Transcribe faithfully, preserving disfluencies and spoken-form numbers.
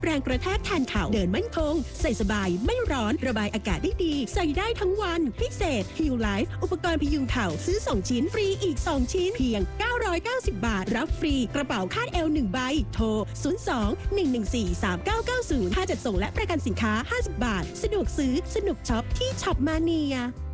แรงกระแทกแทนเข่าเดินมั่นคงใส่สบายไม่ร้อนระบายอากาศได้ดีใส่ได้ทั้งวันพิเศษ Heal Life อุปกรณ์พยุงเข่าซื้อสองชิ้นฟรีอีกสองชิ้นเพียงเก้าร้อยเก้าสิบบาทรับฟรีกระเป๋าคาดเอวหนึ่งใบโทรศูนย์ สอง หนึ่ง หนึ่ง สี่ สาม เก้า เก้า ศูนย์ค่าจัดส่งและประกันสินค้าห้าสิบบาทสะดวกซื้อสนุกช็อปที่ช็อปมาเนีย